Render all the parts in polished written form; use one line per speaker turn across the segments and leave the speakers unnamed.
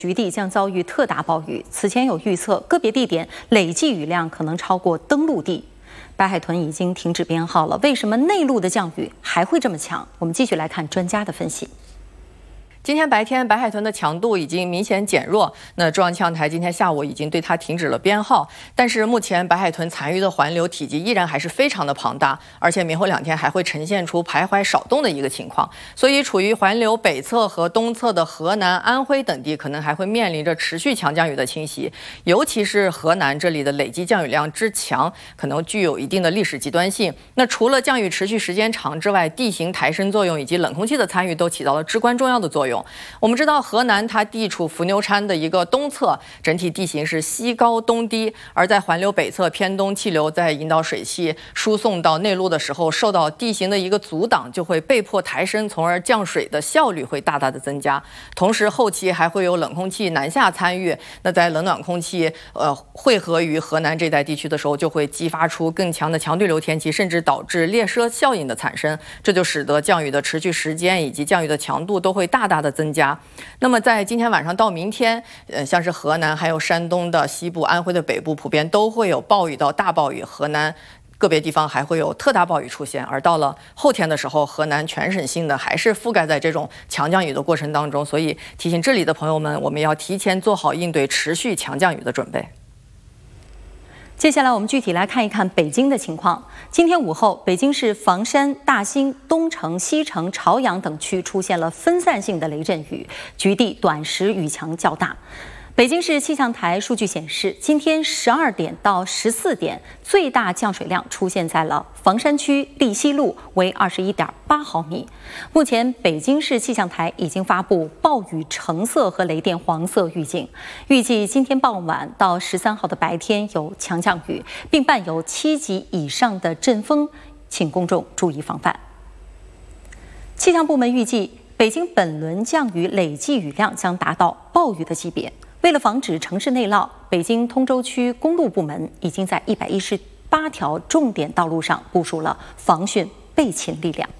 局地将遭遇特大暴雨，此前有预测，个别地点累计雨量可能超过登陆地。白海豚已经停止编号了，为什么内陆的降雨还会这么强？我们继续来看专家的分析。
今天白天，白海豚的强度已经明显减弱。那中央气象台今天下午已经对它停止了编号，但是目前白海豚残余的环流体积依然还是非常的庞大，而且明后2天还会呈现出徘徊少动的一个情况。所以，处于环流北侧和东侧的河南、安徽等地可能还会面临着持续强降雨的侵袭，尤其是河南这里的累计降雨量之强，可能具有一定的历史极端性。那除了降雨持续时间长之外，地形抬升作用以及冷空气的参与都起到了至关重要的作用。我们知道河南它地处伏牛山的一个东侧，整体地形是西高东低，而在环流北侧偏东气流在引导水汽输送到内陆的时候，受到地形的一个阻挡，就会被迫抬升，从而降水的效率会大大的增加。同时后期还会有冷空气南下参与，那在冷暖空气汇合于河南这带地区的时候，就会激发出更强的强对流天气，甚至导致列奢效应的产生，这就使得降雨的持续时间以及降雨的强度都会大大的增加。那么在今天晚上到明天，像是河南还有山东的西部、安徽的北部，普遍都会有暴雨到大暴雨，河南个别地方还会有特大暴雨出现。而到了后天的时候，河南全省性的还是覆盖在这种强降雨的过程当中，所以提醒这里的朋友们，我们要提前做好应对持续强降雨的准备。
接下来我们具体来看一看北京的情况。今天午后，北京市房山、大兴、东城、西城、朝阳等区出现了分散性的雷阵雨，局地短时雨强较大。北京市气象台数据显示，今天12点到14点，最大降水量出现在了房山区立西路，为21.8毫米。目前，北京市气象台已经发布暴雨橙色和雷电黄色预警，预计今天傍晚到13号的白天有强降雨，并伴有7级以上的阵风，请公众注意防范。气象部门预计，北京本轮降雨累计雨量将达到暴雨的级别。为了防止城市内涝，北京通州区公路部门已经在118条重点道路上部署了防汛备勤力量。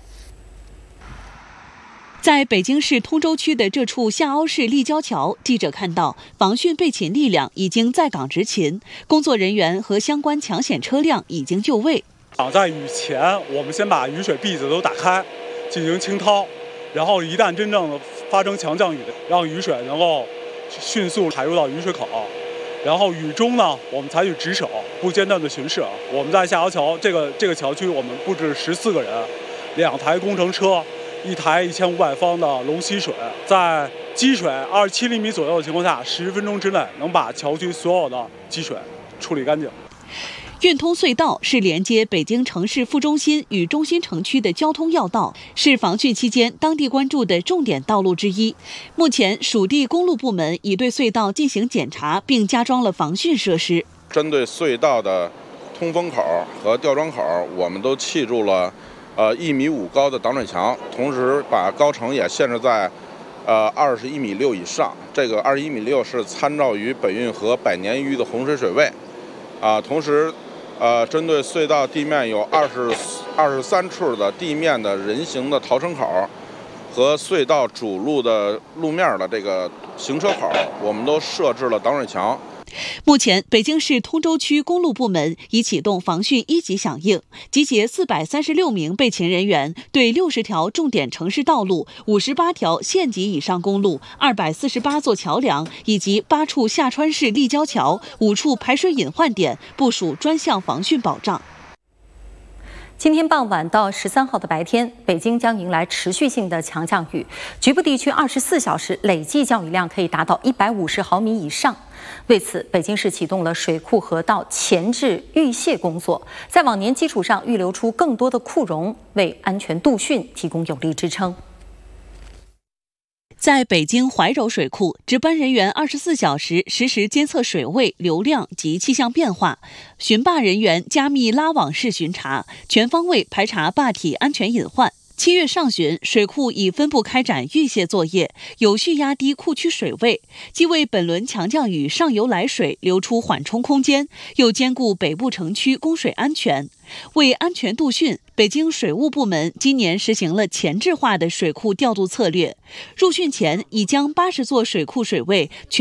在北京市通州区的这处下凹式立交桥，记者看到防汛备勤力量已经在岗执勤，工作人员和相关抢险车辆已经就位。
在雨前，我们先把雨水壁子都打开，进行清掏，然后一旦真正的发生强降雨，让雨水能够迅速排入到雨水口，然后雨中呢，我们采取值守，不间断的巡视。我们在下凹桥这个桥区，我们布置14个人，2台工程车，1台1500方的龙吸水，在积水27厘米左右的情况下，10分钟之内能把桥区所有的积水处理干净。
运通隧道是连接北京城市副中心与中心城区的交通要道，是防汛期间当地关注的重点道路之一。目前，属地公路部门已对隧道进行检查，并加装了防汛设施。
针对隧道的通风口和吊装口，我们都砌筑了1.5米高的挡水墙，同时把高程也限制在21.6米以上。这个21.6米是参照于本运河百年一遇的洪水水位。同时针对隧道地面有23处的地面的人行的逃生口和隧道主路的路面的这个行车口，我们都设置了挡水墙。
目前，北京市通州区公路部门已启动防汛1级响应，集结436名备勤人员，对60条重点城市道路、58条县级以上公路、248座桥梁以及8处下穿式立交桥、5处排水隐患点部署专项防汛保障。
今天傍晚到13号的白天，北京将迎来持续性的强降雨，局部地区24小时累计降雨量可以达到150毫米以上。为此，北京市启动了水库河道前置预泄工作，在往年基础上预留出更多的库容，为安全度汛提供有力支撑。
在北京怀柔水库，值班人员24小时实时监测水位、流量及气象变化，巡坝人员加密拉网式巡查，全方位排查坝体安全隐患。7月上旬，水库已分步开展预泄作业，有序压低库区水位，既为本轮强降雨上游来水留出缓冲空间，又兼顾北部城区供水安全。 为安全度汛，北京水务部门今年实行了前置化的水库调度策略。入汛前已将80座水库水位全